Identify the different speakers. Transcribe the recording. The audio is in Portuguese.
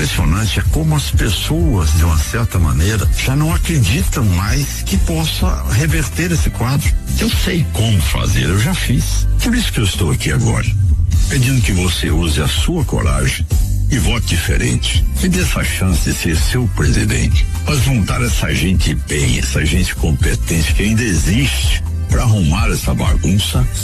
Speaker 1: impressionante é como as pessoas, de uma certa maneira, já não acreditam mais que possa reverter esse quadro. Eu sei como fazer, eu já fiz. Por isso que eu estou aqui agora, pedindo que você use a sua coragem e vote diferente. Me dê essa chance de ser seu presidente. Mas juntar essa gente bem, essa gente competente que ainda existe para arrumar essa bagunça